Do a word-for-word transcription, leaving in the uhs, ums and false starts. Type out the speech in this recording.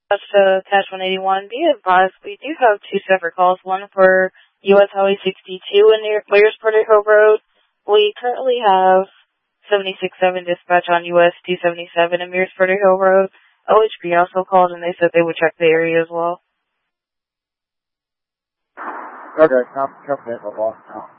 That's uh, Cash one eighty-one. Be advised, we do have two separate calls. One for U S Highway sixty-two and near Learsport Hill Road. We currently have seventy-six seven dispatch on U S two seventy-seven and Mearsford Hill Road. O H P also called and they said they would check the area as well. Okay, I'm coming in, my boss.